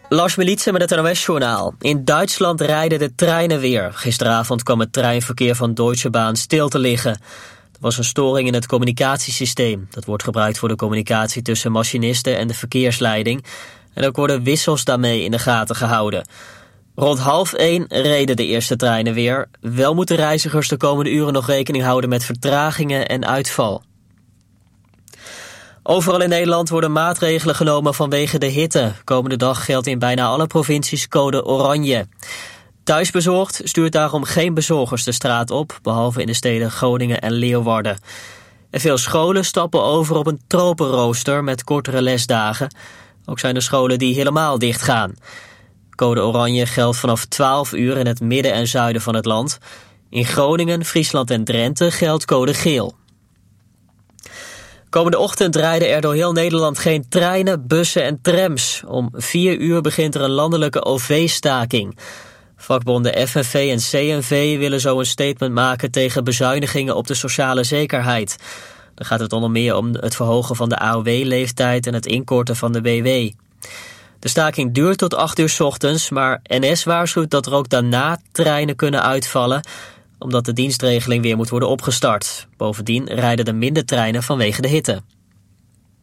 Lars Militsen met het NOS-journaal. In Duitsland rijden de treinen weer. Gisteravond kwam het treinverkeer van Deutsche Bahn stil te liggen. Er was een storing in het communicatiesysteem. Dat wordt gebruikt voor de communicatie tussen machinisten en de verkeersleiding. En ook worden wissels daarmee in de gaten gehouden. Rond 12:30 reden de eerste treinen weer. Wel moeten reizigers de komende uren nog rekening houden met vertragingen en uitval. Overal in Nederland worden maatregelen genomen vanwege de hitte. Komende dag geldt in bijna alle provincies code oranje. Thuisbezorgd stuurt daarom geen bezorgers de straat op, behalve in de steden Groningen en Leeuwarden. En veel scholen stappen over op een tropenrooster met kortere lesdagen. Ook zijn er scholen die helemaal dicht gaan. Code oranje geldt vanaf 12 uur in het midden en zuiden van het land. In Groningen, Friesland en Drenthe geldt code geel. Komende ochtend rijden er door heel Nederland geen treinen, bussen en trams. Om 4 uur begint er een landelijke OV-staking. Vakbonden FNV en CNV willen zo een statement maken tegen bezuinigingen op de sociale zekerheid. Dan gaat het onder meer om het verhogen van de AOW-leeftijd en het inkorten van de WW. De staking duurt tot 8 uur 's ochtends, maar NS waarschuwt dat er ook daarna treinen kunnen uitvallen, omdat de dienstregeling weer moet worden opgestart. Bovendien rijden er minder treinen vanwege de hitte.